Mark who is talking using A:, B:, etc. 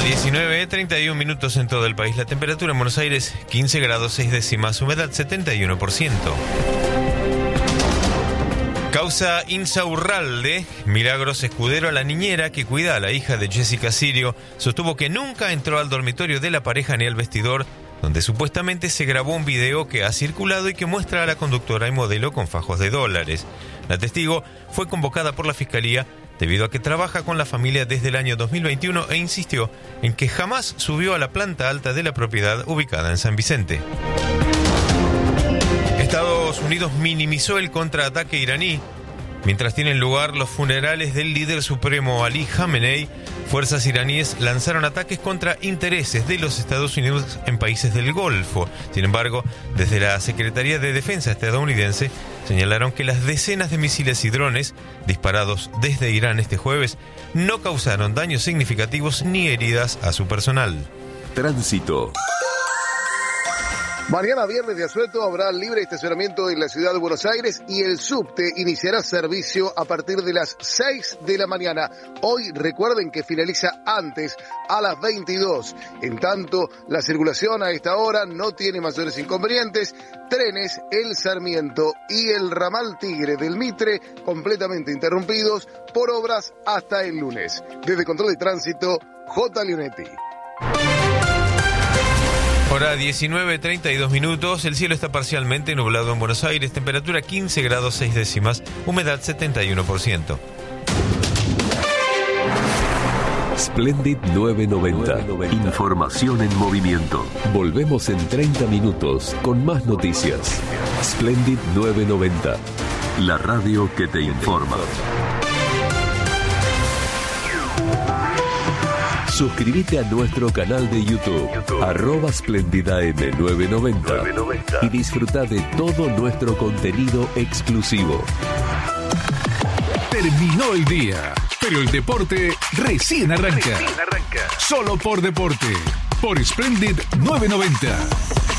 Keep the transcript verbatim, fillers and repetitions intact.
A: diecinueve, treinta y un minutos en todo el país. La temperatura en Buenos Aires, quince grados seis décimas, humedad setenta y uno por ciento. Causa Insaurralde. Milagros Escudero, la niñera que cuida a la hija de Jessica Sirio, sostuvo que nunca entró al dormitorio de la pareja ni al vestidor, donde supuestamente se grabó un video que ha circulado y que muestra a la conductora y modelo con fajos de dólares. La testigo fue convocada por la Fiscalía debido a que trabaja con la familia desde el año dos mil veintiuno e insistió en que jamás subió a la planta alta de la propiedad ubicada en San Vicente. Estados Unidos minimizó el contraataque iraní. Mientras tienen lugar los funerales del líder supremo Ali Khamenei, fuerzas iraníes lanzaron ataques contra intereses de los Estados Unidos en países del Golfo. Sin embargo, desde la Secretaría de Defensa estadounidense señalaron que las decenas de misiles y drones disparados desde Irán este jueves no causaron daños significativos ni heridas a su personal.
B: Tránsito.
C: Mañana viernes de asueto habrá libre estacionamiento en la ciudad de Buenos Aires y el subte iniciará servicio a partir de las seis de la mañana. Hoy recuerden que finaliza antes, a las veintidós. En tanto, la circulación a esta hora no tiene mayores inconvenientes. Trenes, el Sarmiento y el ramal Tigre del Mitre completamente interrumpidos por obras hasta el lunes. Desde Control de Tránsito, J. Leonetti.
A: Hora diecinueve, treinta y dos minutos. El cielo está parcialmente nublado en Buenos Aires. Temperatura quince grados seis décimas. Humedad setenta y uno por ciento.
B: Splendid novecientos noventa. Información en movimiento. Volvemos en treinta minutos con más noticias. Splendid novecientos noventa. La radio que te informa. Suscríbete a nuestro canal de YouTube, YouTube. arroba Splendida M novecientos noventa, y disfruta de todo nuestro contenido exclusivo.
D: Terminó el día, pero el deporte recién arranca.
B: Recién arranca.
D: Solo por deporte, por Splendid novecientos noventa.